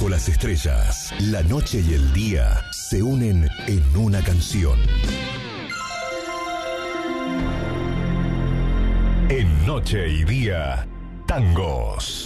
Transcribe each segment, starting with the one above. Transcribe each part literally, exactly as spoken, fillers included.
Bajo las estrellas, la noche y el día se unen en una canción. En Noche y Día, tangos.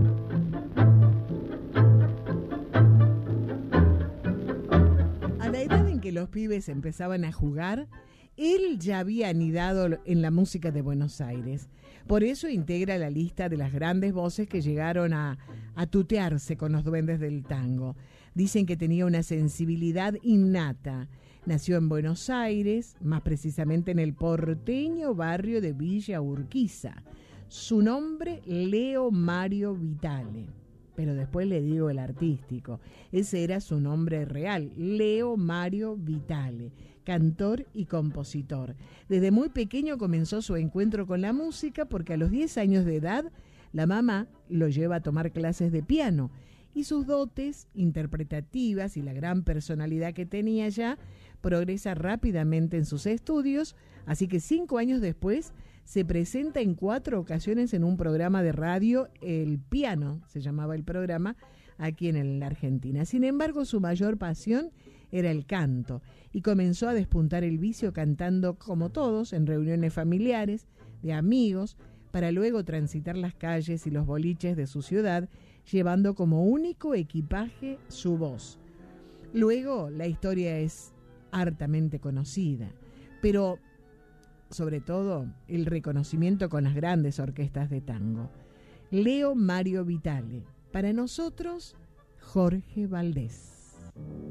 A la edad en que los pibes empezaban a jugar, él ya había anidado en la música de Buenos Aires. Por eso integra la lista de las grandes voces que llegaron a, a tutearse con los duendes del tango. Dicen que tenía una sensibilidad innata. Nació en Buenos Aires, más precisamente en el porteño barrio de Villa Urquiza. Su nombre, Leo Mario Vitale. Pero después le digo el artístico. Ese era su nombre real, Leo Mario Vitale, cantor y compositor. Desde muy pequeño comenzó su encuentro con la música porque a los diez años de edad la mamá lo lleva a tomar clases de piano y sus dotes interpretativas y la gran personalidad que tenía ya progresa rápidamente en sus estudios, así que cinco años después se presenta en cuatro ocasiones en un programa de radio, El Piano, se llamaba el programa, aquí en la Argentina. Sin embargo, su mayor pasión era el canto y comenzó a despuntar el vicio cantando como todos en reuniones familiares, de amigos, para luego transitar las calles y los boliches de su ciudad, llevando como único equipaje su voz. Luego, la historia es hartamente conocida, pero sobre todo el reconocimiento con las grandes orquestas de tango. Leo Mario Vitale, para nosotros, Jorge Valdés.